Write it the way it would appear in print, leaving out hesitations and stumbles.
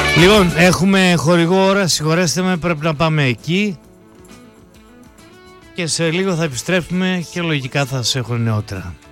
Λοιπόν, έχουμε χορηγό ώρα, συγχωρέστε με, πρέπει να πάμε εκεί. Και σε λίγο θα επιστρέφουμε και λογικά θα σας έχω νεότερα.